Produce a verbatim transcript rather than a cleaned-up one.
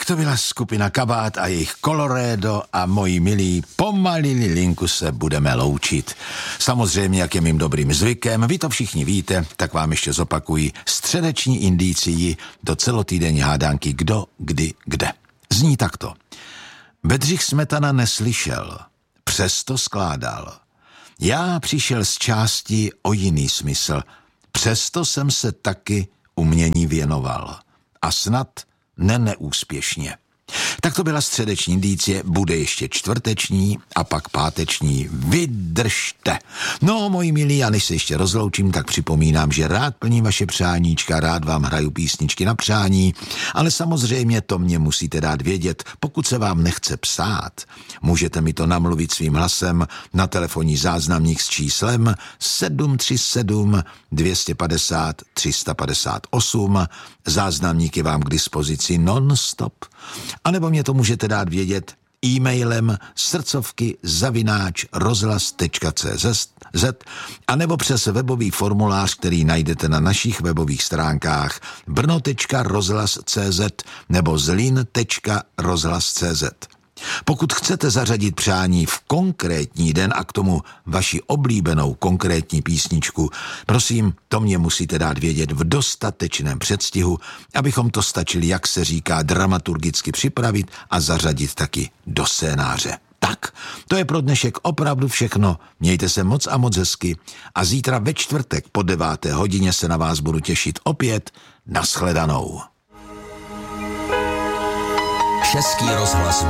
Tak to byla skupina Kabát a jejich Colorado a moji milí, pomalili linku se budeme loučit. Samozřejmě, jak je mým dobrým zvykem, vy to všichni víte, tak vám ještě zopakuji středeční indicii do celotýdenní hádánky Kdo, kdy, kde. Zní takto. Bedřich Smetana neslyšel, přesto skládal. Já přišel z části o jiný smysl, přesto jsem se taky umění věnoval. A snad ne neúspěšně. Tak to byla středeční indície, bude ještě čtvrteční a pak páteční. Vydržte. No, moji milí, já než se ještě rozloučím, tak připomínám, že rád plním vaše přáníčka, rád vám hraju písničky na přání, ale samozřejmě to mě musíte dát vědět. Pokud se vám nechce psát, můžete mi to namluvit svým hlasem na telefonní záznamník s číslem sedm tři sedm dvě pět nula tři pět osm. Záznamník je vám k dispozici non-stop. A nebo mě to můžete dát vědět e-mailem srdcovky zavináč rozhlas tečka cé zet a nebo přes webový formulář, který najdete na našich webových stránkách brno tečka rozhlas tečka cé zet nebo zlín tečka rozhlas tečka cé zet. Pokud chcete zařadit přání v konkrétní den a k tomu vaši oblíbenou konkrétní písničku, prosím, to mě musíte dát vědět v dostatečném předstihu, abychom to stačili, jak se říká, dramaturgicky připravit a zařadit taky do scénáře. Tak, to je pro dnešek opravdu všechno. Mějte se moc a moc hezky a zítra ve čtvrtek po deváté hodině se na vás budu těšit opět. Nashledanou. Český rozhlas